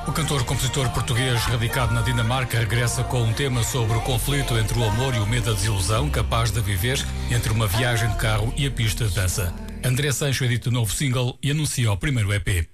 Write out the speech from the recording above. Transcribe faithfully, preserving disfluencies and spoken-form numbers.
O cantor-compositor português radicado na Dinamarca regressa com um tema sobre o conflito entre o amor e o medo da desilusão, capaz de viver entre uma viagem de carro e a pista de dança. André Sancho edita o novo single e anuncia o primeiro E P.